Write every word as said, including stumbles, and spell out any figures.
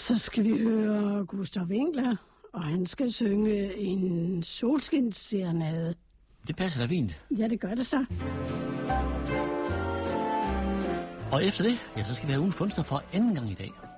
Så skal vi høre Gustav Winckler, og han skal synge en solskinsserenade. Det passer da fint. Ja, det gør det så. Og efter det, ja, så skal vi have ugens kunstner for anden gang i dag.